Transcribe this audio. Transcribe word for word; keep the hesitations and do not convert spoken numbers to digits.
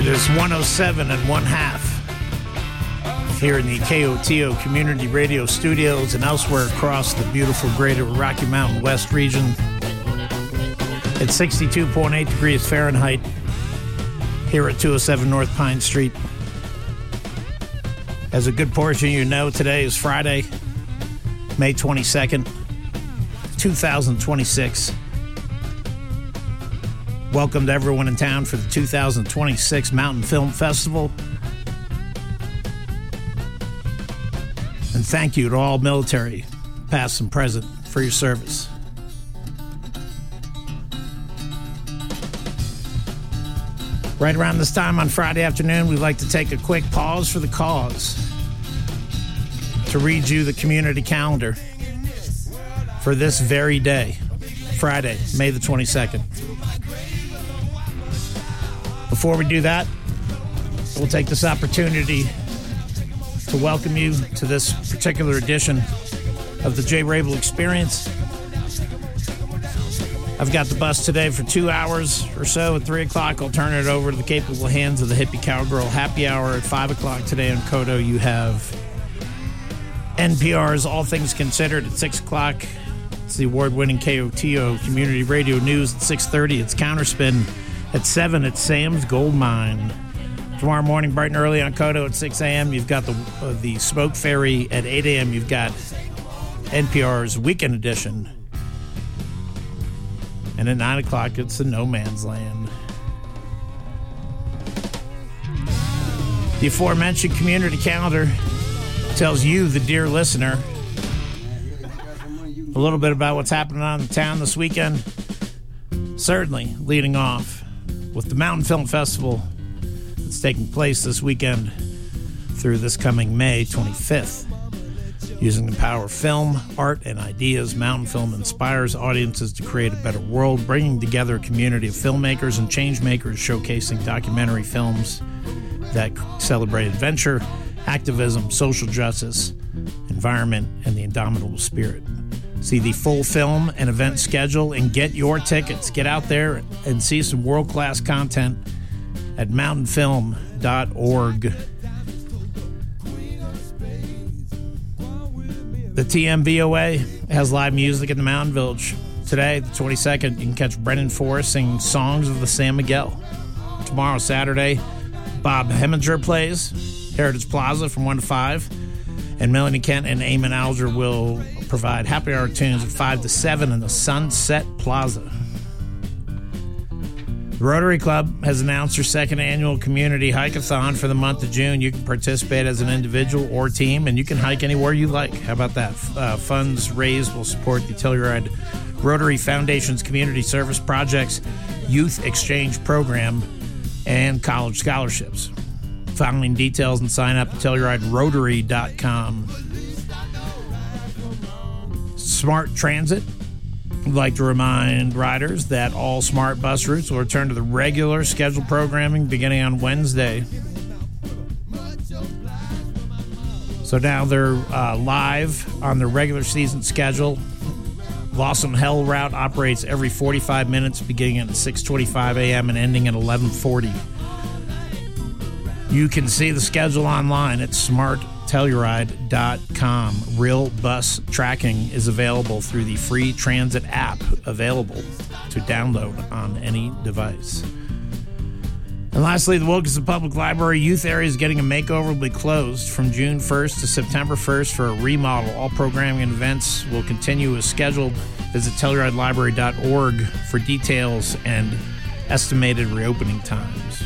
It is one oh seven and one half here in the K O T O Community Radio Studios and elsewhere across the beautiful greater Rocky Mountain West region. It's sixty-two point eight degrees Fahrenheit here at two oh seven North Pine Street. As a good portion of you know, today is Friday, May twenty-second, two thousand twenty-six. Welcome to everyone in town for the two thousand twenty-six Mountain Film Festival. And thank you to all military, past and present, for your service. Right around this time on Friday afternoon, we'd like to take a quick pause for the cause to read you the community calendar for this very day, Friday, May the twenty-second. Before we do that, we'll take this opportunity to welcome you to this particular edition of the Jay Rabel Experience. I've got the bus today for two hours or so. At three o'clock, I'll turn it over to the capable hands of the Hippie Cowgirl Happy Hour. At five o'clock today on Kodo, you have N P R's All Things Considered. At six o'clock, it's the award-winning K O T O Community Radio News. At six thirty, it's Counterspin. At seven, it's Sam's Gold Mine. Tomorrow morning, bright and early on Kodo at six a.m., you've got the uh, the Smoke Ferry. At eight a.m., you've got N P R's Weekend Edition. And at nine o'clock, it's the No Man's Land. The aforementioned community calendar tells you, the dear listener, a little bit about what's happening on in town this weekend. Certainly leading off with the Mountain Film Festival that's taking place this weekend through this coming May twenty-fifth. Using the power of film, art, and ideas, Mountain Film inspires audiences to create a better world, bringing together a community of filmmakers and change makers showcasing documentary films that celebrate adventure, activism, social justice, environment, and the indomitable spirit. See the full film and event schedule and get your tickets. Get out there and see some world-class content at mountain film dot org. The T M V O A has live music in the Mountain Village. Today, the twenty-second, you can catch Brendan Forrest singing Songs of the San Miguel. Tomorrow, Saturday, Bob Heminger plays Heritage Plaza from one to five. And Melanie Kent and Eamon Alger will provide happy hour tunes at five to seven in the Sunset Plaza. The Rotary Club has announced their second annual community hike-a-thon for the month of June. You can participate as an individual or team, and you can hike anywhere you like. How about that? Uh, funds raised will support the Telluride Rotary Foundation's community service projects, youth exchange program, and college scholarships. Following details and sign up at Telluride Rotary dot com. Smart Transit would like to remind riders that all smart bus routes will return to the regular scheduled programming beginning on Wednesday. So now they're uh, live on the regular season schedule. Blossom Hell route operates every forty-five minutes beginning at six twenty-five a.m. and ending at eleven forty. You can see the schedule online at smart telluride dot com. Real bus tracking is available through the free transit app available to download on any device. And lastly, the Wilkinson Public Library Youth Area is getting a makeover. Will be closed from June first to September first for a remodel. All programming and events will continue as scheduled. Visit telluride library dot org for details and estimated reopening times.